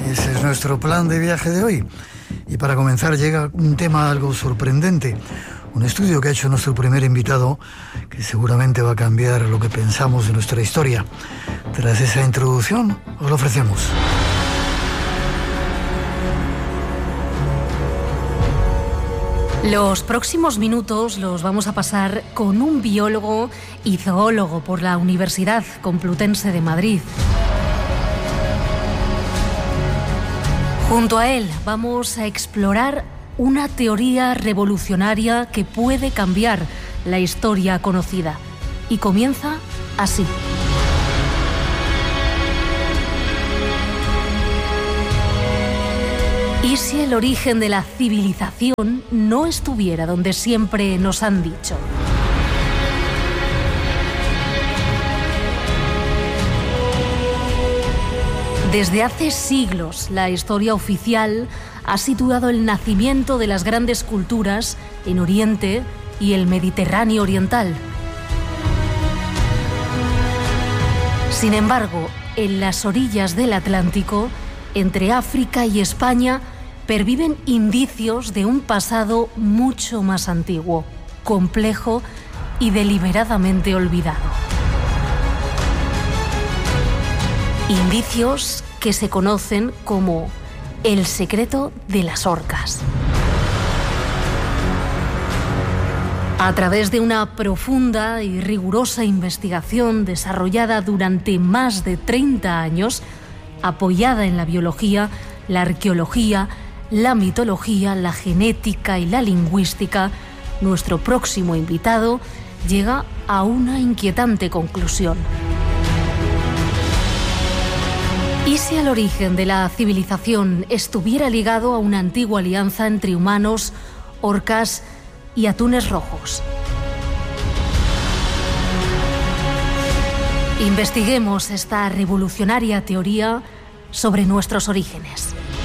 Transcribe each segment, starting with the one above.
Ese es nuestro plan de viaje de hoy. Y para comenzar llega un tema algo sorprendente. Un estudio que ha hecho nuestro primer invitado, que seguramente va a cambiar lo que pensamos de nuestra historia. Tras esa introducción, os lo ofrecemos. Los próximos minutos los vamos a pasar con un biólogo y zoólogo por la Universidad Complutense de Madrid. Junto a él vamos a explorar una teoría revolucionaria que puede cambiar la historia conocida. Y comienza así. ¿Y si el origen de la civilización no estuviera donde siempre nos han dicho? Desde hace siglos, la historia oficial ha situado el nacimiento de las grandes culturas en Oriente y el Mediterráneo oriental. Sin embargo, en las orillas del Atlántico, entre África y España, perviven indicios de un pasado mucho más antiguo, complejo y deliberadamente olvidado. Indicios que se conocen como el secreto de las orcas. A través de una profunda y rigurosa investigación desarrollada durante más de 30 años, apoyada en la biología, la arqueología, la mitología, la genética y la lingüística, nuestro próximo invitado llega a una inquietante conclusión. ¿Y si el origen de la civilización estuviera ligado a una antigua alianza entre humanos, orcas y atunes rojos? Investiguemos esta revolucionaria teoría sobre nuestros orígenes.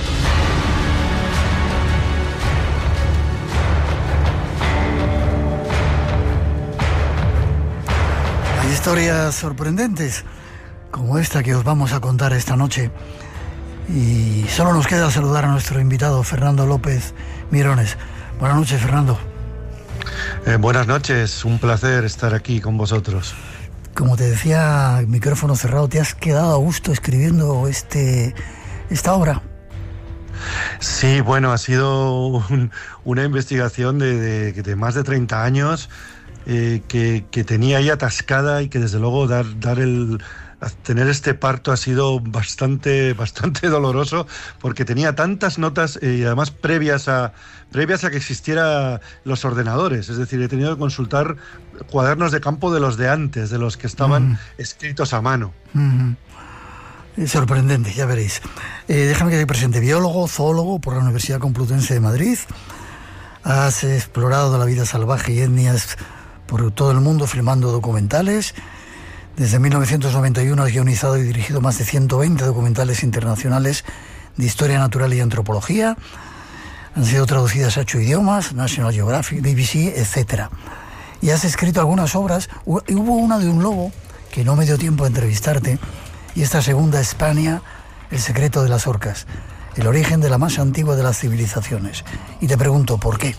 Hay historias sorprendentes como esta que os vamos a contar esta noche. Y solo nos queda saludar a nuestro invitado, Fernando López Mirones. Buenas noches, Fernando. Buenas noches, un placer estar aquí con vosotros. Como te decía, micrófono cerrado, ¿te has quedado a gusto escribiendo esta obra? Sí, bueno, ha sido una investigación de más de 30 años que tenía ahí atascada y que desde luego tener este parto ha sido bastante doloroso, porque tenía tantas notas y además previas a que existieran los ordenadores. Es decir, he tenido que consultar cuadernos de campo de los de antes, de los que estaban escritos a mano. Es sorprendente, ya veréis. Déjame que te presente. Biólogo, zoólogo por la Universidad Complutense de Madrid. Has explorado la vida salvaje y etnias por todo el mundo filmando documentales. Desde 1991 has guionizado y dirigido más de 120 documentales internacionales de historia natural y antropología. Han sido traducidas a 8 idiomas, National Geographic, BBC, etc. Y has escrito algunas obras. Hubo una de un lobo, que no me dio tiempo a entrevistarte, y esta segunda, España, el secreto de las orcas, el origen de la más antigua de las civilizaciones. Y te pregunto, ¿por qué?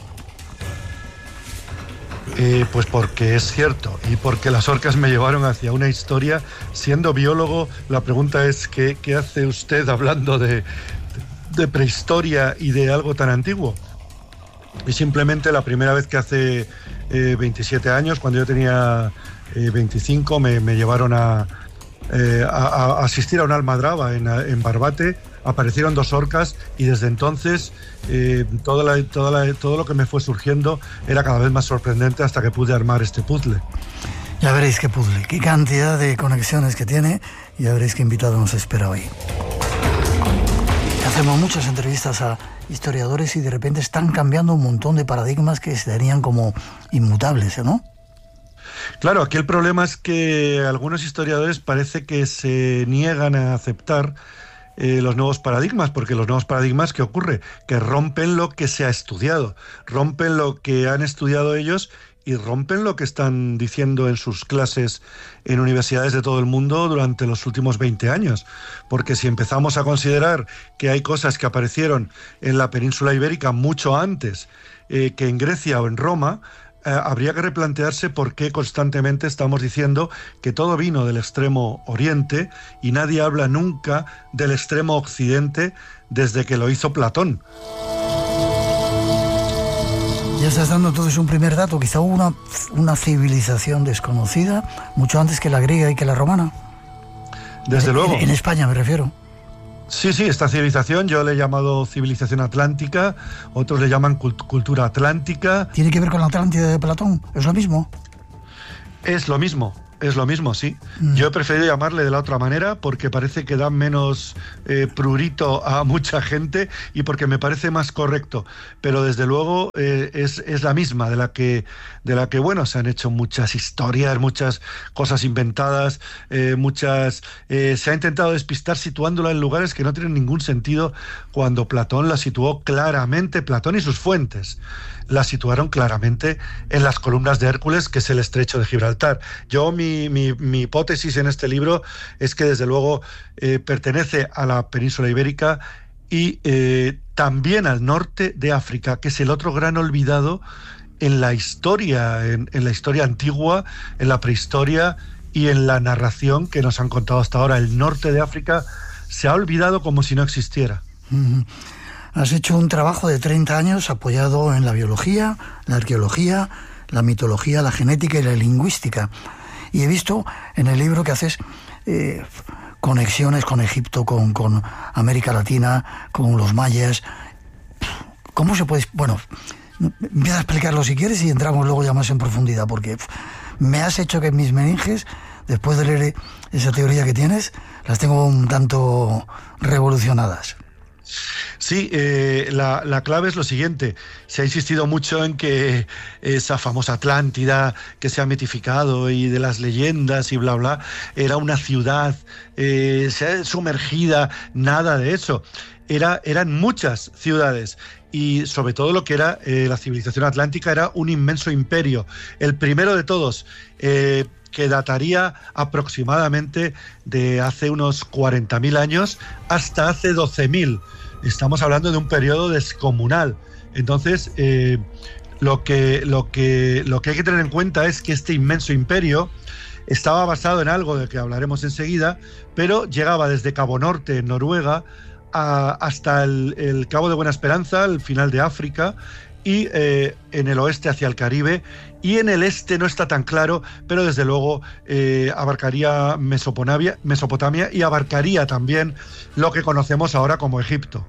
Pues porque es cierto, y porque las orcas me llevaron hacia una historia. Siendo biólogo, la pregunta es ¿qué hace usted hablando de prehistoria y de algo tan antiguo? Y simplemente la primera vez que hace 27 años, cuando yo tenía 25, me llevaron a asistir a una almadraba en Barbate. Aparecieron 2 orcas y desde entonces todo lo que me fue surgiendo era cada vez más sorprendente, hasta que pude armar este puzzle. Ya veréis qué puzzle, qué cantidad de conexiones que tiene, y ya veréis qué invitado nos espera hoy. Hacemos muchas entrevistas a historiadores y de repente están cambiando un montón de paradigmas que se tenían como inmutables, ¿no? Claro, aquí el problema es que algunos historiadores parece que se niegan a aceptar los nuevos paradigmas, porque los nuevos paradigmas, ¿qué ocurre? Que rompen lo que se ha estudiado, rompen lo que han estudiado ellos y rompen lo que están diciendo en sus clases en universidades de todo el mundo durante los últimos 20 años. Porque si empezamos a considerar que hay cosas que aparecieron en la península ibérica mucho antes que en Grecia o en Roma, habría que replantearse por qué constantemente estamos diciendo que todo vino del extremo oriente y nadie habla nunca del extremo occidente desde que lo hizo Platón. Ya estás dando entonces un primer dato. Quizá hubo una civilización desconocida mucho antes que la griega y que la romana. Desde luego. En España me refiero. Sí, esta civilización yo le he llamado civilización atlántica, otros le llaman cultura atlántica. ¿Tiene que ver con la Atlántida de Platón? ¿Es lo mismo? Es lo mismo, sí. Yo he preferido llamarle de la otra manera porque parece que da menos prurito a mucha gente y porque me parece más correcto. Pero desde luego es la misma, de la que bueno, se han hecho muchas historias, muchas cosas inventadas, se ha intentado despistar situándola en lugares que no tienen ningún sentido cuando Platón la situó claramente, Platón y sus fuentes la situaron claramente en las columnas de Hércules, que es el estrecho de Gibraltar. Yo, mi hipótesis en este libro es que desde luego pertenece a la península ibérica y también al norte de África, que es el otro gran olvidado en la historia, en la historia antigua, en la prehistoria y en la narración que nos han contado hasta ahora. El norte de África se ha olvidado como si no existiera. Has hecho un trabajo de 30 años apoyado en la biología, la arqueología, la mitología, la genética y la lingüística. Y he visto en el libro que haces conexiones con Egipto, con América Latina, con los mayas. ¿Cómo se puede...? Bueno, empieza a explicarlo si quieres y entramos luego ya más en profundidad, porque me has hecho que mis meninges, después de leer esa teoría que tienes, las tengo un tanto revolucionadas. Sí, la clave es lo siguiente. Se ha insistido mucho en que esa famosa Atlántida que se ha mitificado y de las leyendas y bla bla, era una ciudad sumergida. Nada de eso. Eran muchas ciudades y sobre todo lo que era la civilización atlántica era un inmenso imperio. El primero de todos, que dataría aproximadamente de hace unos 40.000 años hasta hace 12.000. Estamos hablando de un periodo descomunal. Entonces, lo que hay que tener en cuenta es que este inmenso imperio estaba basado en algo de que hablaremos enseguida, pero llegaba desde Cabo Norte, en Noruega, hasta el Cabo de Buena Esperanza, el final de África, y en el oeste hacia el Caribe, y en el este no está tan claro, pero desde luego abarcaría Mesopotamia y abarcaría también lo que conocemos ahora como Egipto.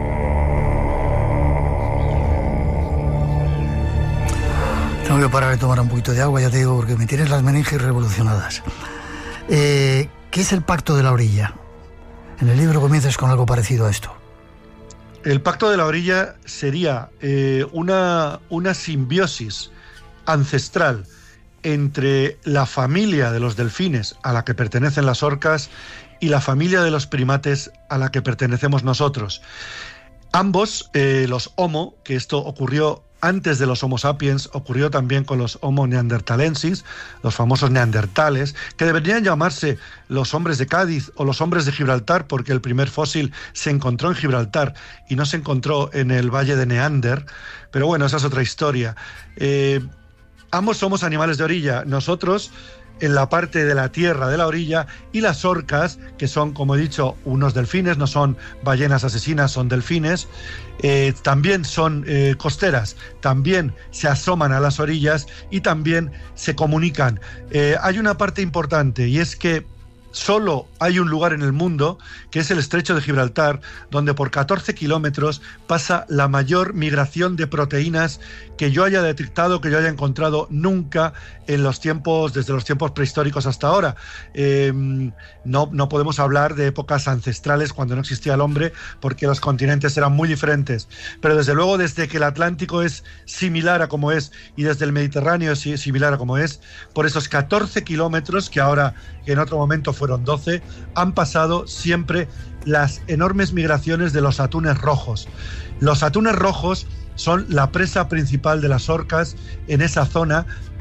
Tengo que parar de tomar un poquito de agua, ya te digo, porque me tienes las meninges revolucionadas. ¿Qué es el Pacto de la Orilla? En el libro comienzas con algo parecido a esto. El Pacto de la Orilla sería una simbiosis ancestral entre la familia de los delfines, a la que pertenecen las orcas, y la familia de los primates, a la que pertenecemos nosotros. Ambos, los Homo, que esto ocurrió antes de los Homo sapiens, ocurrió también con los Homo neanderthalensis, los famosos neandertales, que deberían llamarse los hombres de Cádiz o los hombres de Gibraltar, porque el primer fósil se encontró en Gibraltar y no se encontró en el valle de Neander, pero bueno, esa es otra historia. Ambos somos animales de orilla, nosotros en la parte de la tierra de la orilla, y las orcas, que son, como he dicho, unos delfines, no son ballenas asesinas, son delfines, también son costeras, también se asoman a las orillas y también se comunican. Hay una parte importante, y es que solo hay un lugar en el mundo, que es el estrecho de Gibraltar, donde por 14 kilómetros pasa la mayor migración de proteínas que yo haya detectado, que yo haya encontrado nunca en los tiempos, desde los tiempos prehistóricos hasta ahora. No podemos hablar de épocas ancestrales cuando no existía el hombre, porque los continentes eran muy diferentes, pero desde luego desde que el Atlántico es similar a como es y desde el Mediterráneo es similar a como es, por esos 14 kilómetros, que ahora, que en otro momento fueron 12, han pasado siempre las enormes migraciones de los atunes rojos. Los atunes rojos son la presa principal de las orcas en esa zona,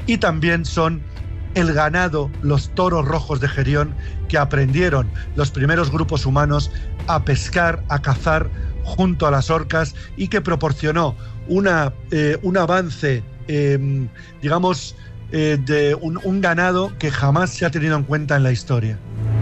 y también son el ganado, los toros rojos de Gerión, que aprendieron los primeros grupos humanos a pescar, a cazar junto a las orcas, y que proporcionó un avance, digamos, de un ganado que jamás se ha tenido en cuenta en la historia.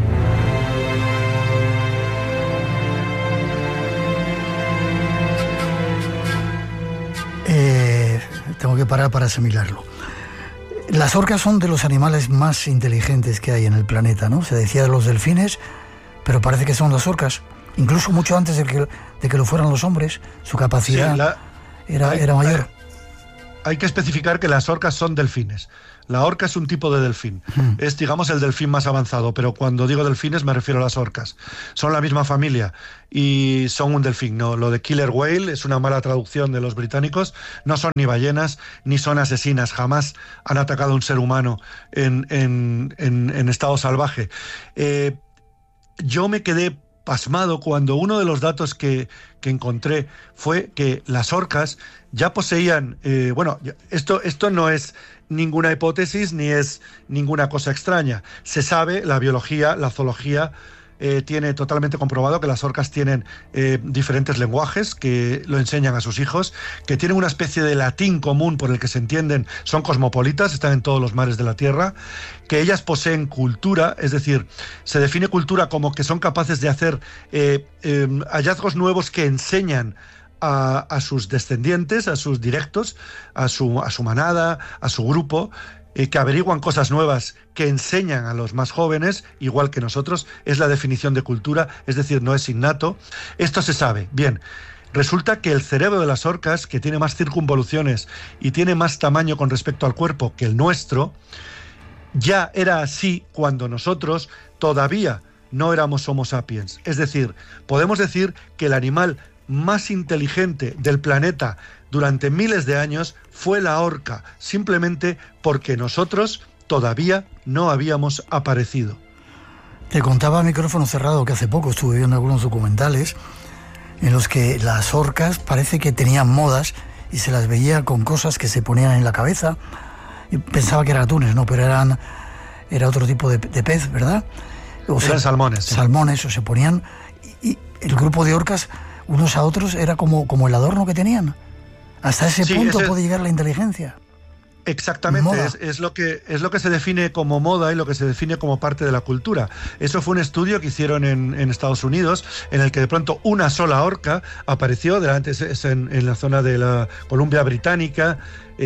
Tengo que parar para asimilarlo. Las orcas son de los animales más inteligentes que hay en el planeta, ¿no? Se decía de los delfines, pero parece que son las orcas. Incluso mucho antes de que lo fueran los hombres, su capacidad era mayor. Hay que especificar que las orcas son delfines. La orca es un tipo de delfín. Es, digamos, el delfín más avanzado, pero cuando digo delfines me refiero a las orcas. Son la misma familia y son un delfín. No, lo de killer whale es una mala traducción de los británicos. No son ni ballenas, ni son asesinas. Jamás han atacado a un ser humano en estado salvaje. Yo me quedé pasmado cuando uno de los datos que encontré fue que las orcas ya poseían, esto no es ninguna hipótesis ni es ninguna cosa extraña. Se sabe, la biología, la zoología tiene totalmente comprobado que las orcas tienen diferentes lenguajes, que lo enseñan a sus hijos, que tienen una especie de latín común por el que se entienden, son cosmopolitas, están en todos los mares de la Tierra, que ellas poseen cultura, es decir, se define cultura como que son capaces de hacer hallazgos nuevos que enseñan a sus descendientes, a sus directos, a su manada, a su grupo, que averiguan cosas nuevas, que enseñan a los más jóvenes, igual que nosotros. Es la definición de cultura, es decir, no es innato. Esto se sabe. Bien, resulta que el cerebro de las orcas, que tiene más circunvoluciones y tiene más tamaño con respecto al cuerpo que el nuestro, ya era así cuando nosotros todavía no éramos Homo sapiens. Es decir, podemos decir que el animal más inteligente del planeta durante miles de años fue la orca, simplemente porque nosotros todavía no habíamos aparecido. Te contaba a micrófono cerrado que hace poco estuve viendo algunos documentales en los que las orcas parece que tenían modas y se las veía con cosas que se ponían en la cabeza. Yo pensaba que eran atunes, ¿no? Pero era otro tipo de pez, ¿verdad? Eran salmones. Sí. Salmones, o se ponían... Y el grupo de orcas, unos a otros, era como el adorno que tenían. Hasta ese punto puede llegar la inteligencia. Exactamente, es lo que se define como moda y lo que se define como parte de la cultura. Eso fue un estudio que hicieron en Estados Unidos, en el que de pronto una sola orca apareció delante, en la zona de la Columbia Británica,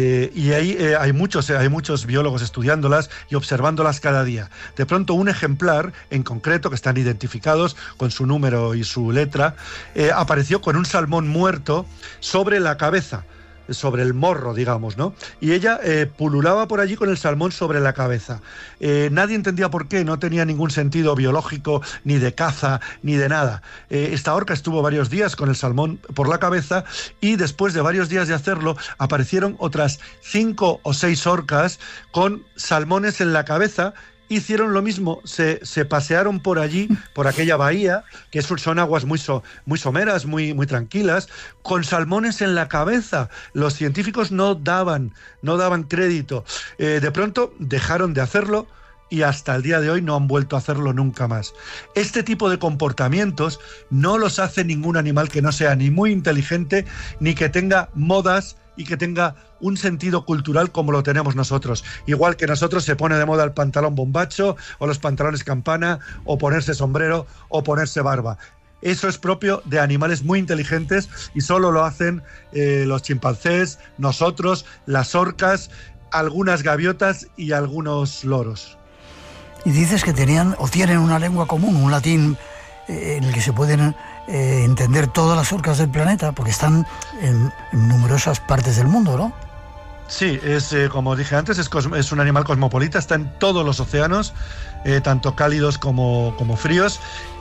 y ahí hay muchos biólogos estudiándolas y observándolas cada día. De pronto un ejemplar en concreto, que están identificados con su número y su letra, apareció con un salmón muerto sobre la cabeza, sobre el morro, digamos, ¿no? Y ella pululaba por allí con el salmón sobre la cabeza. Nadie entendía por qué, no tenía ningún sentido biológico, ni de caza, ni de nada. Esta orca estuvo varios días con el salmón por la cabeza, y después de varios días de hacerlo, aparecieron otras 5 o 6 orcas con salmones en la cabeza. Hicieron lo mismo, se pasearon por allí, por aquella bahía, que son aguas muy someras, muy tranquilas, con salmones en la cabeza. Los científicos no daban crédito. De pronto dejaron de hacerlo y hasta el día de hoy no han vuelto a hacerlo nunca más. Este tipo de comportamientos no los hace ningún animal que no sea ni muy inteligente, ni que tenga modas y que tenga un sentido cultural como lo tenemos nosotros. Igual que nosotros se pone de moda el pantalón bombacho, o los pantalones campana, o ponerse sombrero, o ponerse barba. Eso es propio de animales muy inteligentes y solo lo hacen los chimpancés, nosotros, las orcas, algunas gaviotas y algunos loros. Y dices que tenían o tienen una lengua común, un latín en el que se pueden entender todas las orcas del planeta, porque están en numerosas partes del mundo, ¿no? Sí, como dije antes, es un animal cosmopolita, está en todos los océanos, tanto cálidos como fríos,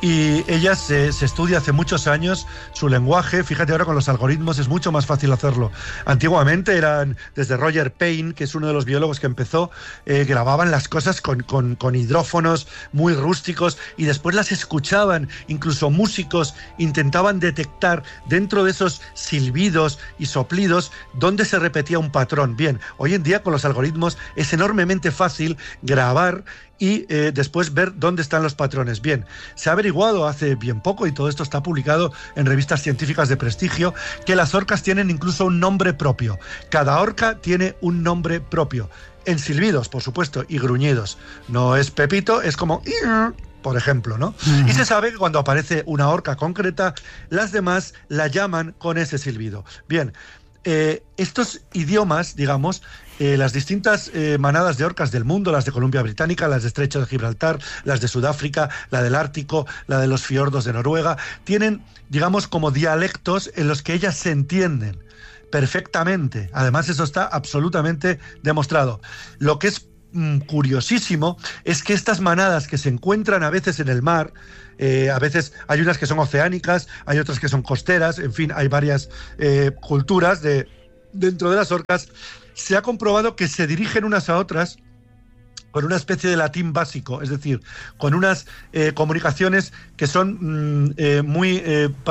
y ella se estudia hace muchos años su lenguaje. Fíjate, ahora con los algoritmos es mucho más fácil hacerlo. Antiguamente eran, desde Roger Payne, que es uno de los biólogos que empezó, grababan las cosas con hidrófonos muy rústicos y después las escuchaban. Incluso músicos intentaban detectar dentro de esos silbidos y soplidos dónde se repetía un patrón. Bien, hoy en día con los algoritmos es enormemente fácil grabar y después ver dónde están los patrones. Bien, se ha averiguado hace bien poco, y todo esto está publicado en revistas científicas de prestigio, que las orcas tienen incluso un nombre propio. Cada orca tiene un nombre propio. En silbidos, por supuesto, y gruñidos. No es Pepito, es como... por ejemplo, ¿no? Y se sabe que cuando aparece una orca concreta, las demás la llaman con ese silbido. Bien, estos idiomas, digamos, las distintas manadas de orcas del mundo, las de Columbia Británica, las de Estrecho de Gibraltar, las de Sudáfrica, la del Ártico, la de los fiordos de Noruega, tienen, digamos, como dialectos en los que ellas se entienden perfectamente. Además, eso está absolutamente demostrado. Lo que es curiosísimo es que estas manadas que se encuentran a veces en el mar, a veces hay unas que son oceánicas, hay otras que son costeras, en fin, hay varias culturas dentro de las orcas. Se ha comprobado que se dirigen unas a otras con una especie de latín básico, es decir, con unas comunicaciones que son muy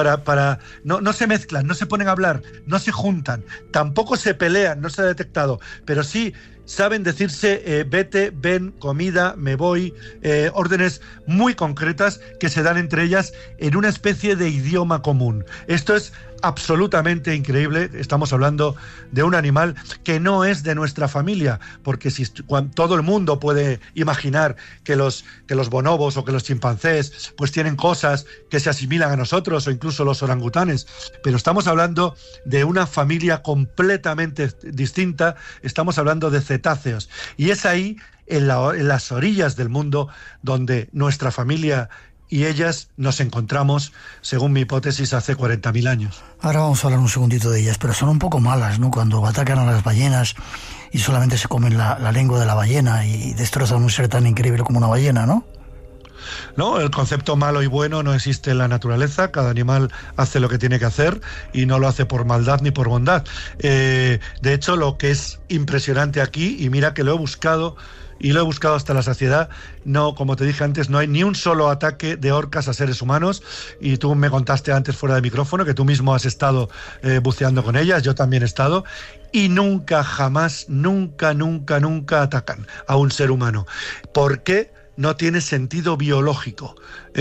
no se mezclan, no se ponen a hablar, no se juntan, tampoco se pelean, no se ha detectado, pero sí saben decirse vete, ven, comida, me voy, órdenes muy concretas que se dan entre ellas en una especie de idioma común. Esto es absolutamente increíble. Estamos hablando de un animal que no es de nuestra familia, porque todo el mundo puede imaginar que los bonobos o que los chimpancés pues tienen cosas que se asimilan a nosotros, o incluso los orangutanes, pero estamos hablando de una familia completamente distinta. Estamos hablando de cetáceos, y es ahí en las orillas del mundo donde nuestra familia y ellas nos encontramos, según mi hipótesis, hace 40.000 años. Ahora vamos a hablar un segundito de ellas, pero son un poco malas, ¿no? Cuando atacan a las ballenas y solamente se comen la lengua de la ballena y destrozan un ser tan increíble como una ballena, ¿no? No, el concepto malo y bueno no existe en la naturaleza. Cada animal hace lo que tiene que hacer y no lo hace por maldad ni por bondad. De hecho, lo que es impresionante aquí, y mira que lo he buscado, y lo he buscado hasta la saciedad, no, como te dije antes, no hay ni un solo ataque de orcas a seres humanos, y tú me contaste antes fuera de micrófono que tú mismo has estado buceando con ellas, yo también he estado, y nunca, jamás, nunca atacan a un ser humano. ¿Por qué? No tiene sentido biológico.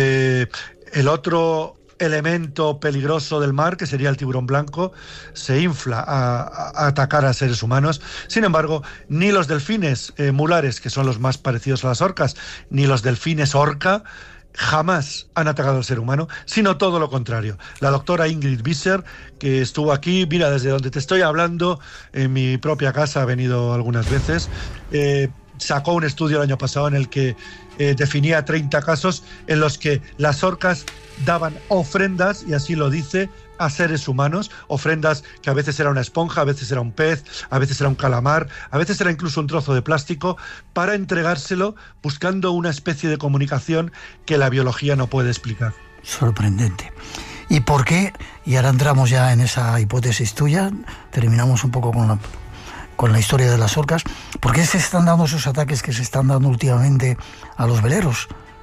El otro elemento peligroso del mar, que sería el tiburón blanco, se infla a atacar a seres humanos. Sin embargo, ni los delfines mulares, que son los más parecidos a las orcas, ni los delfines orca jamás han atacado al ser humano, sino todo lo contrario. La doctora Ingrid Visser, que estuvo aquí, mira, desde donde te estoy hablando, en mi propia casa, ha venido algunas veces, sacó un estudio el año pasado en el que definía 30 casos en los que las orcas daban ofrendas, y así lo dice, a seres humanos, ofrendas que a veces era una esponja, a veces era un pez, a veces era un calamar, a veces era incluso un trozo de plástico, para entregárselo buscando una especie de comunicación que la biología no puede explicar. Sorprendente. ¿Y por qué? Y ahora entramos ya en esa hipótesis tuya, terminamos un poco con la historia de las orcas. ¿Por qué se están dando esos ataques que se están dando últimamente a los veleros?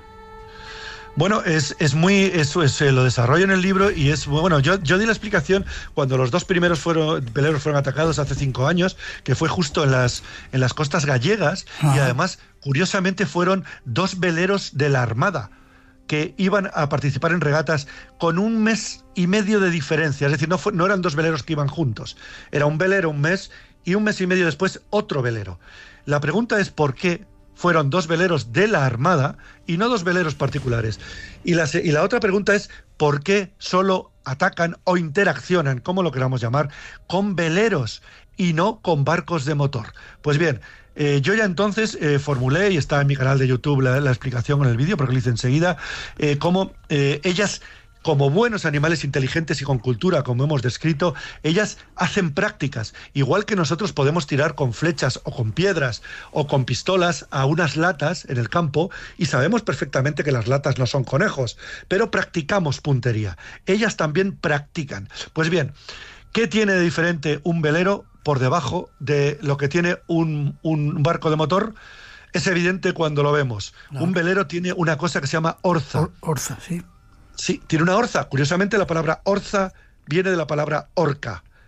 Bueno, eso lo desarrollo en el libro, y es bueno. Yo di la explicación cuando los dos primeros veleros fueron atacados hace 5 años, que fue justo en las costas gallegas. Y además, curiosamente, fueron 2 veleros de la Armada que iban a participar en regatas con 1 mes y medio de diferencia. Es decir, no eran 2 veleros que iban juntos. Era un velero un mes, y 1 mes y medio después otro velero. La pregunta es ¿por qué fueron 2 veleros de la Armada y no 2 veleros particulares? Y la otra pregunta es ¿por qué solo atacan o interaccionan, como lo queramos llamar, con veleros y no con barcos de motor? Pues bien, yo ya entonces formulé, y está en mi canal de YouTube la explicación en el vídeo, porque lo hice enseguida, cómo ellas, como buenos animales inteligentes y con cultura, como hemos descrito, ellas hacen prácticas. Igual que nosotros podemos tirar con flechas o con piedras o con pistolas a unas latas en el campo, y sabemos perfectamente que las latas no son conejos, pero practicamos puntería. Ellas también practican. Pues bien, ¿qué tiene de diferente un velero por debajo de lo que tiene un barco de motor? Es evidente cuando lo vemos. No. Un velero tiene una cosa que se llama orza. Orza, sí. Sí, tiene una orza. Curiosamente, la palabra orza viene de la palabra orca.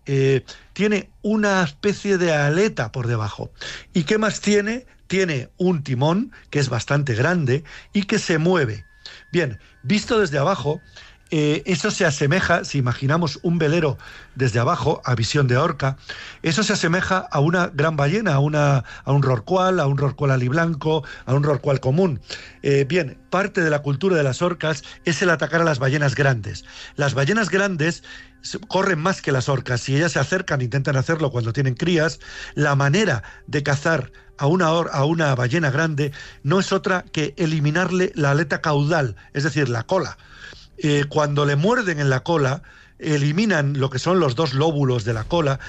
tiene una especie de aleta por debajo. ¿Y qué más tiene? Tiene un timón que es bastante grande y que se mueve. Bien, visto desde abajo, eso se asemeja, si imaginamos un velero desde abajo, a visión de orca, eso se asemeja a una gran ballena, a un rorcual aliblanco, a un rorcual común. Bien, parte de la cultura de las orcas es el atacar a las ballenas grandes. Las ballenas grandes corren más que las orcas. Si ellas se acercan, intentan hacerlo cuando tienen crías, la manera de cazar a una ballena grande no es otra que eliminarle la aleta caudal, es decir, la cola. Cuando le muerden en la cola, eliminan lo que son los dos lóbulos de la cola,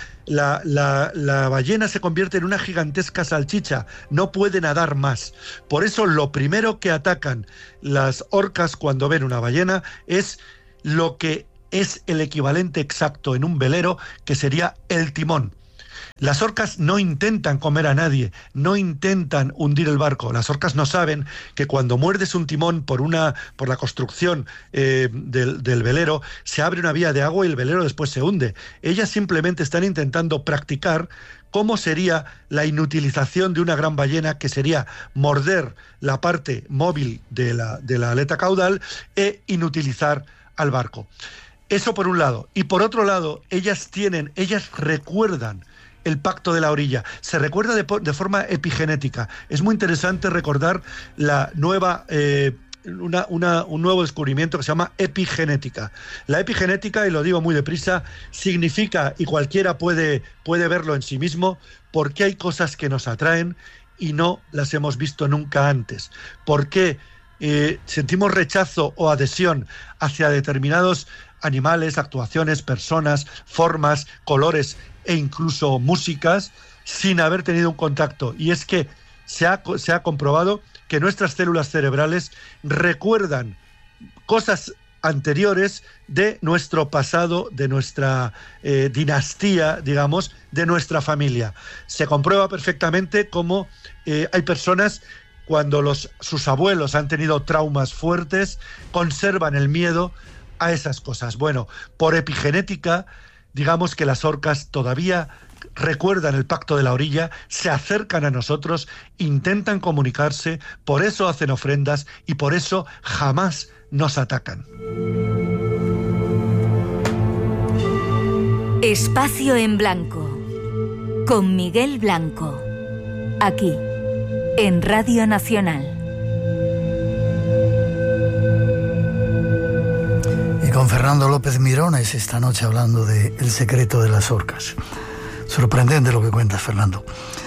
la ballena se convierte en una gigantesca salchicha, no puede nadar más. Por eso lo primero que atacan las orcas cuando ven una ballena es lo que es el equivalente exacto en un velero, que sería el timón. Las orcas no intentan comer a nadie, no intentan hundir el barco. Las orcas no saben que cuando muerdes un timón por la construcción del velero, se abre una vía de agua y el velero después se hunde. Ellas simplemente están intentando practicar cómo sería la inutilización de una gran ballena, que sería morder la parte móvil de la aleta caudal e inutilizar al barco. Eso por un lado. Y por otro lado, ellas recuerdan el pacto de la orilla. Se recuerda de forma epigenética. Es muy interesante recordar la nueva un nuevo descubrimiento que se llama epigenética. La epigenética, y lo digo muy deprisa, significa, y cualquiera puede verlo en sí mismo, por qué hay cosas que nos atraen y no las hemos visto nunca antes. ¿Por qué sentimos rechazo o adhesión hacia determinados animales, actuaciones, personas, formas, colores e incluso músicas sin haber tenido un contacto? Y es que se ha comprobado que nuestras células cerebrales recuerdan cosas anteriores de nuestro pasado, de nuestra dinastía, digamos, de nuestra familia. Se comprueba perfectamente cómo hay personas, cuando sus abuelos han tenido traumas fuertes, conservan el miedo a esas cosas. Bueno, por epigenética, digamos que las orcas todavía recuerdan el pacto de la orilla, se acercan a nosotros, intentan comunicarse, por eso hacen ofrendas y por eso jamás nos atacan. Espacio en Blanco, con Miguel Blanco, aquí, en Radio Nacional. Y con Fernando López Mirones esta noche hablando de El secreto de las orcas. Sorprendente lo que cuentas, Fernando.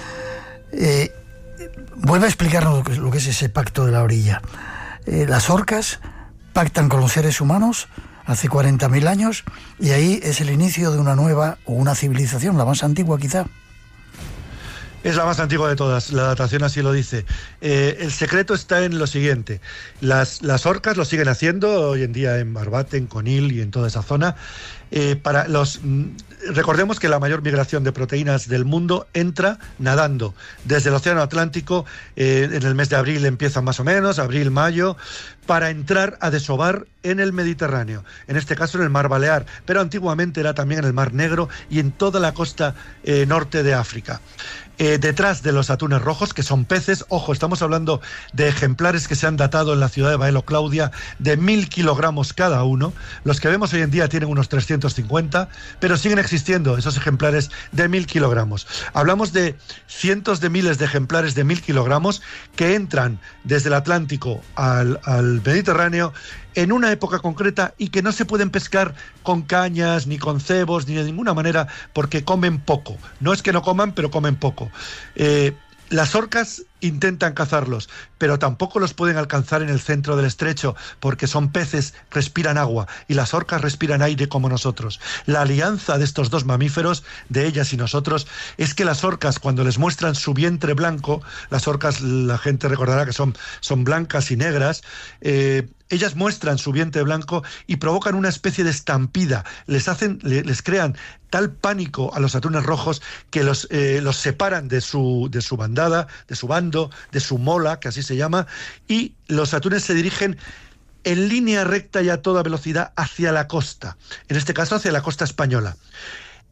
Vuelve a explicarnos lo que es ese pacto de la orilla. Las orcas pactan con los seres humanos hace 40.000 años y ahí es el inicio de una nueva o una civilización, la más antigua quizá. Es la más antigua de todas, la datación así lo dice. El secreto está en lo siguiente: las orcas lo siguen haciendo hoy en día en Barbate, en Conil y en toda esa zona. Recordemos que la mayor migración de proteínas del mundo entra nadando desde el Océano Atlántico. En el mes de abril empiezan más o menos, abril, mayo, para entrar a desovar en el Mediterráneo, en este caso en el Mar Balear, pero antiguamente era también en el Mar Negro y en toda la costa norte de África. Detrás de los atunes rojos, que son peces, ojo, estamos hablando de ejemplares que se han datado en la ciudad de Baelo Claudia de 1.000 kilogramos cada uno. Los que vemos hoy en día tienen unos 350, pero siguen existiendo esos ejemplares de 1.000 kilogramos. Hablamos de cientos de miles de ejemplares de 1.000 kilogramos que entran desde el Atlántico al Mediterráneo en una época concreta y que no se pueden pescar con cañas, ni con cebos, ni de ninguna manera, porque comen poco. No es que no coman, pero comen poco. Las orcas intentan cazarlos, pero tampoco los pueden alcanzar en el centro del estrecho, porque son peces, respiran agua, y las orcas respiran aire como nosotros. La alianza de estos dos mamíferos, de ellas y nosotros, es que las orcas, cuando les muestran su vientre blanco, las orcas, la gente recordará que son blancas y negras, ellas muestran su vientre blanco y provocan una especie de estampida, les crean tal pánico a los atunes rojos que los separan de su bandada, de su bando, de su mola, que así se llama, y los atunes se dirigen en línea recta y a toda velocidad hacia la costa, en este caso hacia la costa española.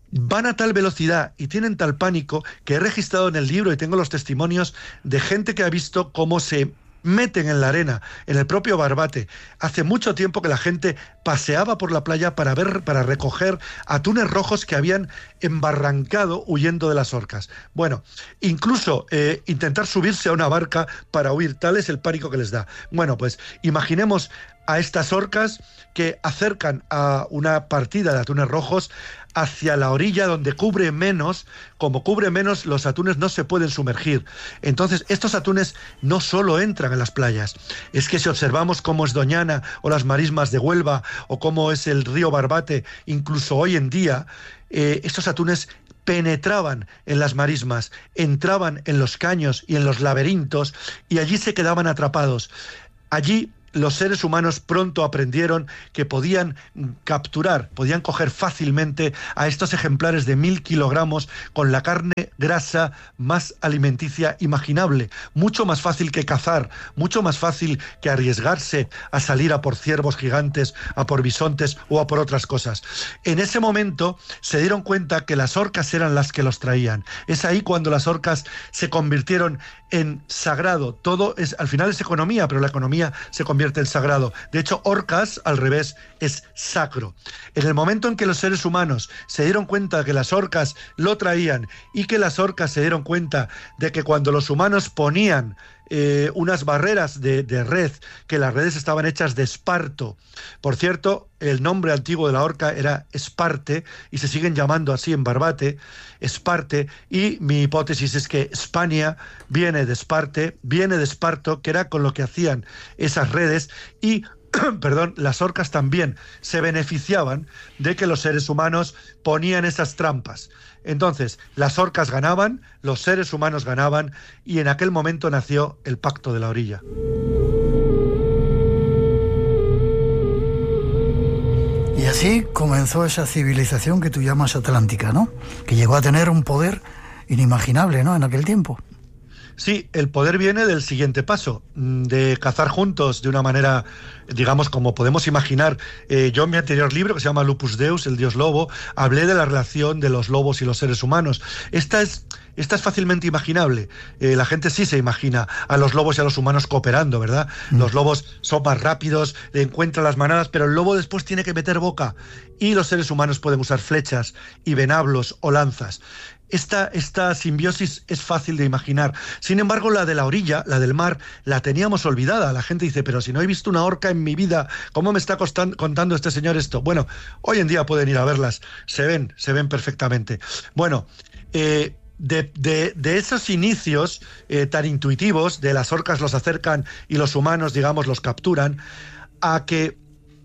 van a tal velocidad y tienen tal pánico que he registrado en el libro y tengo los testimonios de gente que ha visto cómo se meten en la arena, en el propio Barbate. Hace mucho tiempo que la gente paseaba por la playa para recoger atunes rojos que habían embarrancado huyendo de las orcas. Bueno, incluso intentar subirse a una barca para huir, tal es el pánico que les da. Bueno, pues imaginemos a estas orcas que acercan a una partida de atunes rojos hacia la orilla donde cubre menos. Como cubre menos, los atunes no se pueden sumergir. Entonces, estos atunes no solo entran en las playas, es que si observamos cómo es Doñana o las marismas de Huelva o cómo es el río Barbate, incluso hoy en día, estos atunes penetraban en las marismas, entraban en los caños y en los laberintos y allí se quedaban atrapados. Allí los seres humanos pronto aprendieron que podían capturar, podían coger fácilmente a estos ejemplares de 1000 kilogramos con la carne grasa más alimenticia imaginable, mucho más fácil que cazar, mucho más fácil que arriesgarse a salir a por ciervos gigantes, a por bisontes o a por otras cosas. En ese momento se dieron cuenta que las orcas eran las que los traían. Es ahí cuando las orcas se convirtieron en sagrado. Todo es, al final es economía, pero la economía se convierte en sagrado. De hecho, orcas, al revés, es sacro. En el momento en que los seres humanos se dieron cuenta que las orcas lo traían y que las orcas se dieron cuenta de que cuando los humanos ponían unas barreras de red, que las redes estaban hechas de esparto. Por cierto, el nombre antiguo de la orca era Esparte y se siguen llamando así en Barbate, Esparte, y mi hipótesis es que España viene de Esparte, viene de Esparto, que era con lo que hacían esas redes, y perdón, las orcas también se beneficiaban de que los seres humanos ponían esas trampas. Entonces, las orcas ganaban, los seres humanos ganaban, y en aquel momento nació el Pacto de la Orilla. Y así comenzó esa civilización que tú llamas atlántica, ¿no? Que llegó a tener un poder inimaginable, ¿no?, en aquel tiempo. Sí, el poder viene del siguiente paso, de cazar juntos de una manera, digamos, como podemos imaginar. Yo en mi anterior libro, que se llama Lupus Deus, el dios lobo, hablé de la relación de los lobos y los seres humanos. Esta es fácilmente imaginable. La gente sí se imagina a los lobos y a los humanos cooperando, ¿verdad? Los lobos son más rápidos, encuentran las manadas, pero el lobo después tiene que meter boca. Y los seres humanos pueden usar flechas y venablos o lanzas. Esta simbiosis es fácil de imaginar. Sin embargo, la de la orilla, la del mar, la teníamos olvidada. La gente dice, pero si no he visto una orca en mi vida, ¿cómo me está contando este señor esto? Bueno, hoy en día pueden ir a verlas, se ven perfectamente. Bueno, de esos inicios tan intuitivos, de las orcas los acercan y los humanos, digamos, los capturan, a que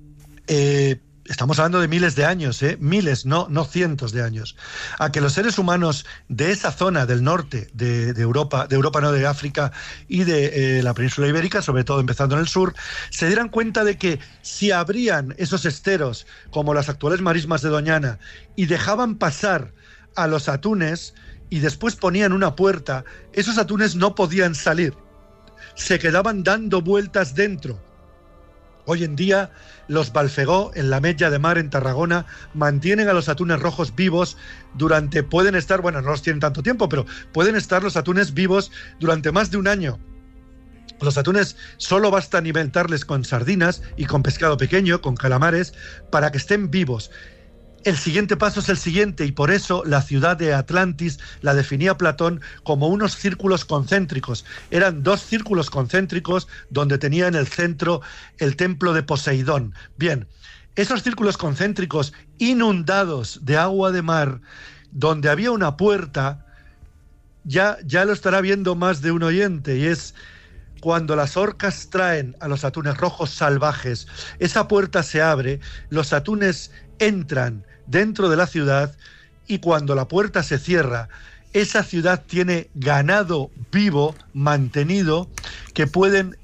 estamos hablando de miles de años, miles, no cientos de años, a que los seres humanos de esa zona del norte de Europa, no, de África y de la península ibérica, sobre todo empezando en el sur, se dieran cuenta de que si abrían esos esteros, como las actuales marismas de Doñana, y dejaban pasar a los atunes y después ponían una puerta, esos atunes no podían salir, se quedaban dando vueltas dentro. Hoy en día, los Balfegó, en la Mella de Mar, en Tarragona, mantienen a los atunes rojos vivos pueden estar, bueno, no los tienen tanto tiempo, pero pueden estar los atunes vivos durante más de un año. Los atunes solo basta alimentarles con sardinas y con pescado pequeño, con calamares, para que estén vivos. El siguiente paso es el siguiente, y por eso la ciudad de Atlantis la definía Platón como unos círculos concéntricos. Eran 2 círculos concéntricos donde tenía en el centro el templo de Poseidón. Bien, esos círculos concéntricos inundados de agua de mar, donde había una puerta, ya lo estará viendo más de un oyente, y es cuando las orcas traen a los atunes rojos salvajes, esa puerta se abre, los atunes entran dentro de la ciudad, y cuando la puerta se cierra, esa ciudad tiene ganado vivo, mantenido, que pueden,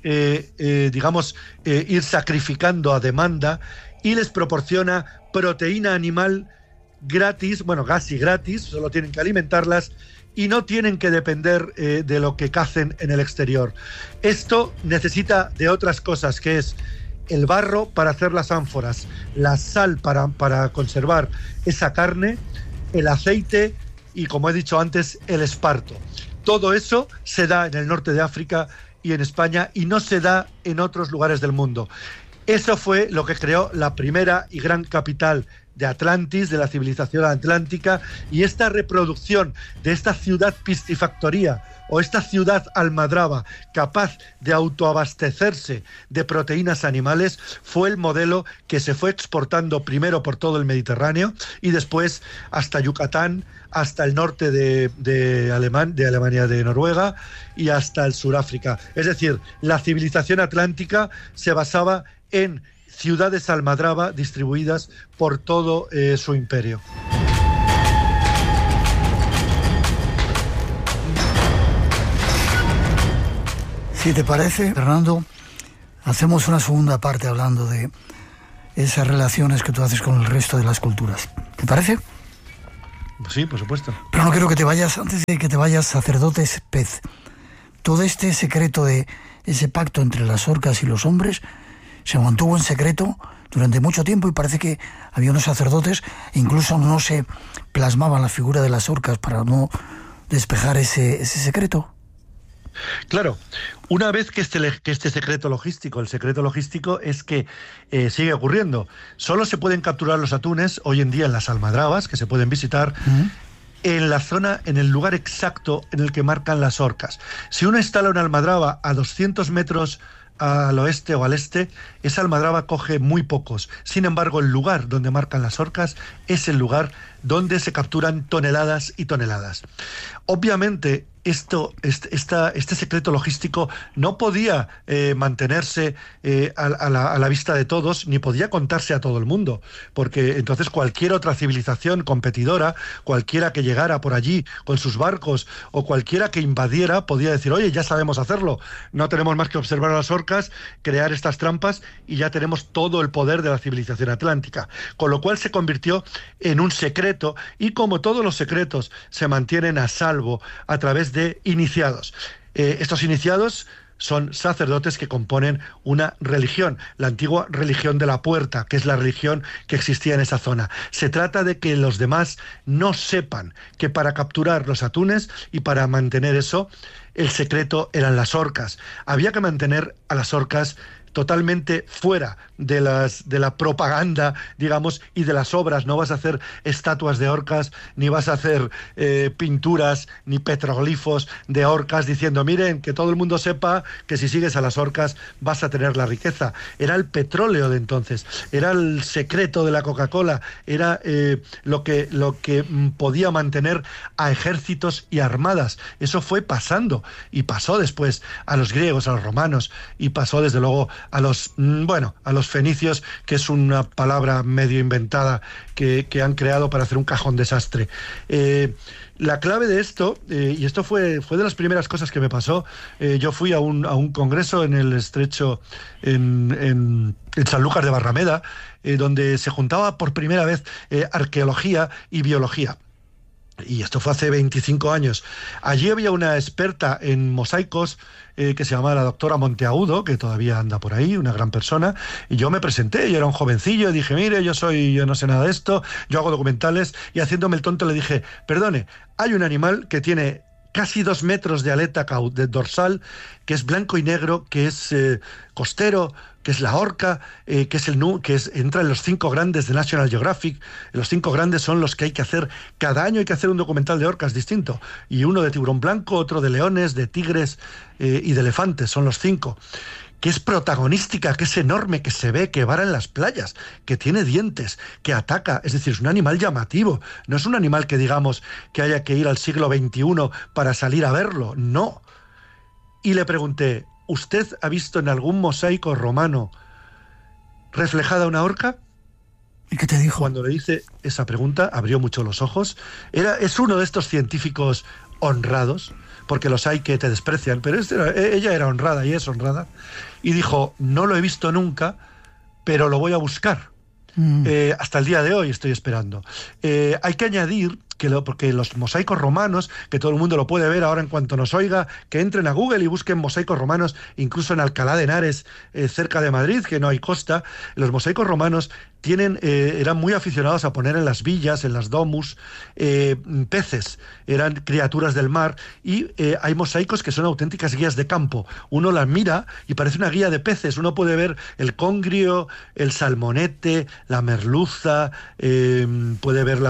ir sacrificando a demanda, y les proporciona proteína animal gratis, bueno, casi gratis, solo tienen que alimentarlas, y no tienen que depender de lo que cacen en el exterior. Esto necesita de otras cosas, que es el barro para hacer las ánforas, la sal para conservar esa carne, el aceite y, como he dicho antes, el esparto. Todo eso se da en el norte de África y en España, y no se da en otros lugares del mundo. Eso fue lo que creó la primera y gran capital de Atlantis, de la civilización atlántica, y esta reproducción de esta ciudad piscifactoría o esta ciudad almadraba capaz de autoabastecerse de proteínas animales fue el modelo que se fue exportando primero por todo el Mediterráneo y después hasta Yucatán, hasta el norte de Alemania, de Noruega, y hasta el Suráfrica. Es decir, la civilización atlántica se basaba en ciudades almadraba distribuidas por todo su imperio. Si te parece, Fernando, hacemos una segunda parte hablando de esas relaciones que tú haces con el resto de las culturas. ¿Te parece? Sí, por supuesto. Pero no quiero que te vayas, antes de que te vayas, sacerdotes pez. Todo este secreto de ese pacto entre las orcas y los hombres se mantuvo en secreto durante mucho tiempo, y parece que había unos sacerdotes, incluso no se plasmaban la figura de las orcas para no despejar ese secreto. Claro, una vez que este secreto logístico, el secreto logístico es que sigue ocurriendo. Solo se pueden capturar los atunes hoy en día en las almadrabas, que se pueden visitar, en la zona, en el lugar exacto en el que marcan las orcas. Si uno instala una almadraba a 200 metros al oeste o al este, esa almadraba coge muy pocos. Sin embargo, el lugar donde marcan las orcas es el lugar donde se capturan toneladas y toneladas. Obviamente, este secreto logístico no podía mantenerse a la vista de todos, ni podía contarse a todo el mundo, porque entonces cualquier otra civilización competidora, cualquiera que llegara por allí con sus barcos o cualquiera que invadiera, podía decir: oye, ya sabemos hacerlo, no tenemos más que observar a las orcas, crear estas trampas y ya tenemos todo el poder de la civilización atlántica. Con lo cual se convirtió en un secreto, y como todos los secretos se mantienen a salvo a través de iniciados. Estos iniciados son sacerdotes que componen una religión, la antigua religión de la puerta, que es la religión que existía en esa zona. Se trata de que los demás no sepan que para capturar los atunes y para mantener eso, el secreto eran las orcas. Había que mantener a las orcas totalmente fuera de la propaganda, digamos, y de las obras. No vas a hacer estatuas de orcas, ni vas a hacer pinturas, ni petroglifos de orcas diciendo: miren, que todo el mundo sepa que si sigues a las orcas vas a tener la riqueza. Era el petróleo de entonces, era el secreto de la Coca-Cola, era lo que podía mantener a ejércitos y armadas. Eso fue pasando, y pasó después a los griegos, a los romanos, y pasó desde luego a los fenicios, que es una palabra medio inventada que han creado para hacer un cajón desastre. La clave de esto, y esto fue de las primeras cosas que me pasó, yo fui a un congreso en el estrecho, en Sanlúcar de Barrameda, donde se juntaba por primera vez arqueología y biología. Y esto fue hace 25 años. Allí había una experta en mosaicos que se llamaba la doctora Monteagudo, que todavía anda por ahí, una gran persona, y yo me presenté, yo era un jovencillo, y dije: mire, yo no sé nada de esto, yo hago documentales, y haciéndome el tonto le dije: perdone, hay un animal que tiene casi 2 metros de aleta dorsal, que es blanco y negro, que es costero, que es la orca, que entra en los 5 grandes de National Geographic. Los 5 grandes son los que hay que hacer cada año, hay que hacer un documental de orcas distinto, y uno de tiburón blanco, otro de leones, de tigres y de elefantes, son los 5. Que es protagonística, que es enorme, que se ve, que vara en las playas, que tiene dientes, que ataca. Es decir, es un animal llamativo. No es un animal que digamos que haya que ir al siglo XXI para salir a verlo. No. Y le pregunté: ¿usted ha visto en algún mosaico romano reflejada una orca? ¿Y qué te dijo? Cuando le hice esa pregunta, abrió mucho los ojos. Es uno de estos científicos honrados, porque los hay que te desprecian, pero ella era honrada y es honrada, y dijo: no lo he visto nunca, pero lo voy a buscar. Hasta el día de hoy estoy esperando. Hay que añadir porque los mosaicos romanos, que todo el mundo lo puede ver ahora en cuanto nos oiga, que entren a Google y busquen mosaicos romanos, incluso en Alcalá de Henares, cerca de Madrid, que no hay costa. Los mosaicos romanos eran muy aficionados a poner en las villas, en las domus, peces, eran criaturas del mar, y hay mosaicos que son auténticas guías de campo. Uno las mira y parece una guía de peces, uno puede ver el congrio, el salmonete, la merluza, puede ver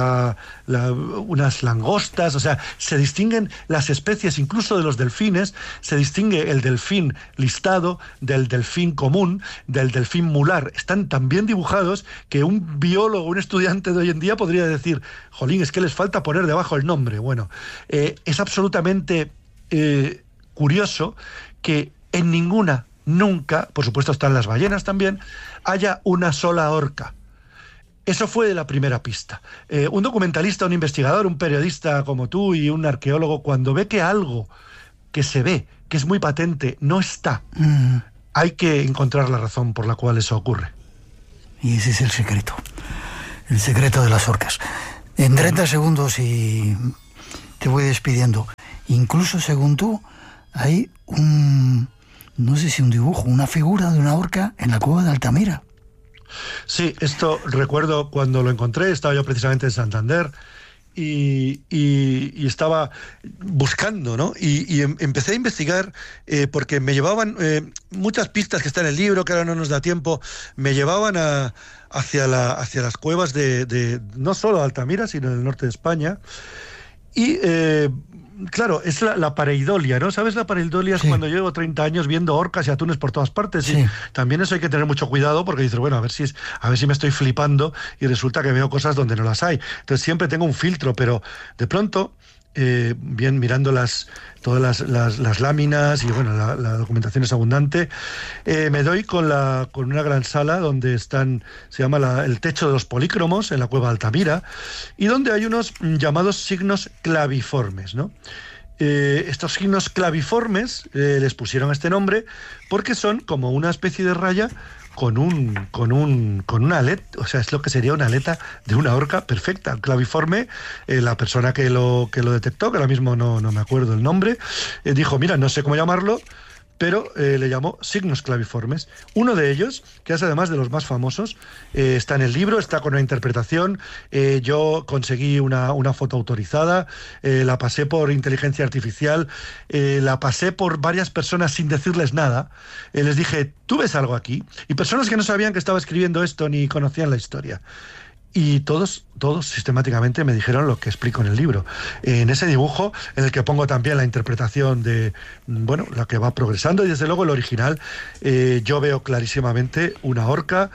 unas langostas, o sea, se distinguen las especies, incluso de los delfines, se distingue el delfín listado del delfín común, del delfín mular. Están tan bien dibujados que un biólogo, un estudiante de hoy en día podría decir, jolín, es que les falta poner debajo el nombre. Bueno, es absolutamente curioso que en ninguna, nunca, por supuesto están las ballenas también, haya una sola orca. Eso fue la primera pista. Un documentalista, un investigador, un periodista como tú y un arqueólogo, cuando ve que algo que se ve, que es muy patente, no está, hay que encontrar la razón por la cual eso ocurre. Y ese es el secreto de las orcas. En 30 segundos y te voy despidiendo. Incluso según tú, hay no sé si un dibujo, una figura de una orca en la cueva de Altamira. Sí, esto recuerdo cuando lo encontré, estaba yo precisamente en Santander y estaba buscando, ¿no? Y empecé a investigar porque me llevaban muchas pistas que están en el libro, que ahora no nos da tiempo, me llevaban hacia las cuevas de no solo de Altamira, sino del norte de España. Y claro, es la pareidolia, ¿no? ¿Sabes? La pareidolia es cuando llevo 30 años viendo orcas y atunes por todas partes. Sí. Y también eso hay que tener mucho cuidado porque dices, bueno, a ver si me estoy flipando y resulta que veo cosas donde no las hay. Entonces siempre tengo un filtro, pero de pronto, bien mirando todas las láminas y bueno, la documentación es abundante, me doy con una gran sala donde se llama el techo de los polícromos en la cueva de Altamira, y donde hay unos llamados signos claviformes, ¿no? Estos signos claviformes les pusieron este nombre porque son como una especie de raya con una aleta, o sea, es lo que sería una aleta de una orca perfecta. El claviforme, la persona que lo detectó, que ahora mismo no me acuerdo el nombre, dijo, mira, no sé cómo llamarlo, pero le llamó signos claviformes. Uno de ellos, que es además de los más famosos, está en el libro, está con una interpretación. Yo conseguí una foto autorizada, la pasé por inteligencia artificial, la pasé por varias personas sin decirles nada. Les dije, ¿tú ves algo aquí? Y personas que no sabían que estaba escribiendo esto ni conocían la historia. Y todos sistemáticamente me dijeron lo que explico en el libro. En ese dibujo, en el que pongo también la interpretación de, bueno, la que va progresando, y desde luego el original, yo veo clarísimamente una orca,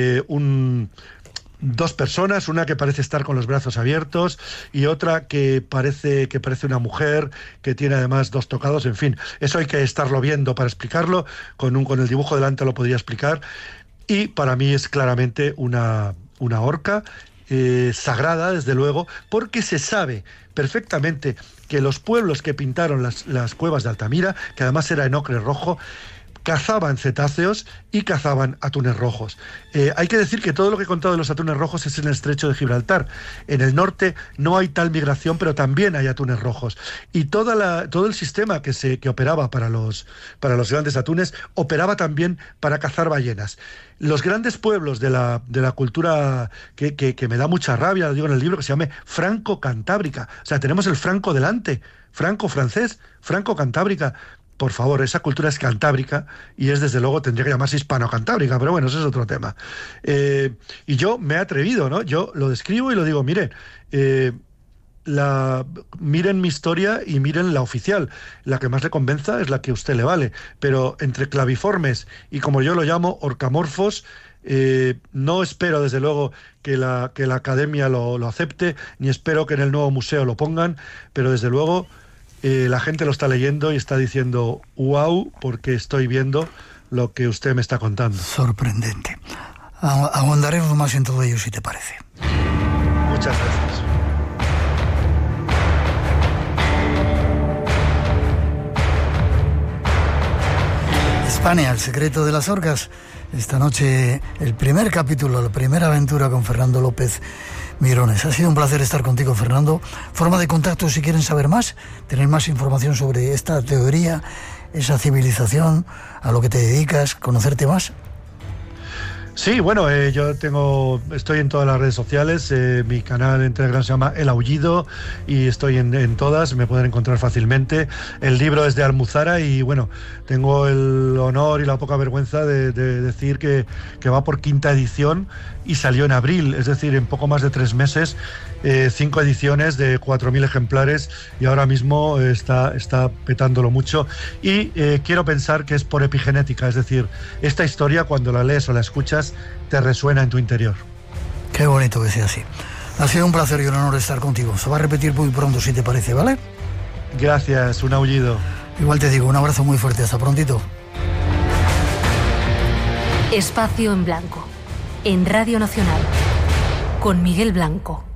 dos personas, una que parece estar con los brazos abiertos y otra que parece una mujer, que tiene además dos tocados, en fin. Eso hay que estarlo viendo para explicarlo. Con el dibujo delante lo podría explicar. Y para mí es claramente una orca sagrada, desde luego, porque se sabe perfectamente que los pueblos que pintaron las cuevas de Altamira, que además era en ocre rojo, cazaban cetáceos y cazaban atunes rojos. Hay que decir que todo lo que he contado de los atunes rojos es en el estrecho de Gibraltar. En el norte no hay tal migración, pero también hay atunes rojos. Y todo el sistema que operaba para los grandes atunes operaba también para cazar ballenas. Los grandes pueblos de la cultura que me da mucha rabia, lo digo en el libro, que se llama franco-cantábrica. O sea, tenemos el franco delante, franco-francés, franco-cantábrica. Por favor, esa cultura es cantábrica y es, desde luego, tendría que llamarse hispano-cantábrica, pero bueno, ese es otro tema. Y yo me he atrevido, ¿no? Yo lo describo y lo digo, miren, miren mi historia y miren la oficial. La que más le convenza es la que a usted le vale. Pero entre claviformes y, como yo lo llamo, orcamorfos, no espero, desde luego, que la academia lo acepte, ni espero que en el nuevo museo lo pongan, pero desde luego la gente lo está leyendo y está diciendo wow, porque estoy viendo lo que usted me está contando. Sorprendente. Ahondaremos más en todo ello, si te parece. Muchas gracias. España, el secreto de las orcas. Esta noche el primer capítulo, la primera aventura con Fernando López Mirones. Ha sido un placer estar contigo, Fernando. Forma de contacto si quieren saber más, tener más información sobre esta teoría, esa civilización, a lo que te dedicas, conocerte más. Sí, bueno, yo estoy en todas las redes sociales, mi canal en Telegram se llama El Aullido y estoy en todas, me pueden encontrar fácilmente. El libro es de Almuzara y bueno, tengo el honor y la poca vergüenza de decir que va por 5ª edición y salió en abril, es decir, en poco más de 3 meses, 5 ediciones de 4.000 ejemplares y ahora mismo está petándolo mucho y quiero pensar que es por epigenética, es decir, esta historia cuando la lees o la escuchas te resuena en tu interior. Qué bonito que sea así. Ha sido un placer y un honor estar contigo. Se va a repetir muy pronto si te parece, ¿vale? Gracias, un aullido. Igual te digo, un abrazo muy fuerte, hasta prontito. Espacio en Blanco, en Radio Nacional, con Miguel Blanco.